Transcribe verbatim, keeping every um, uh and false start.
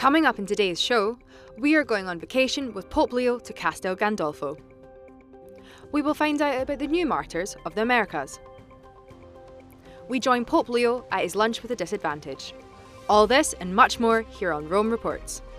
Coming up in today's show, we are going on vacation with Pope Leo to Castel Gandolfo. We will find out about the new martyrs of the Americas. We join Pope Leo at his lunch with a disadvantage. All this and much more here on Rome Reports.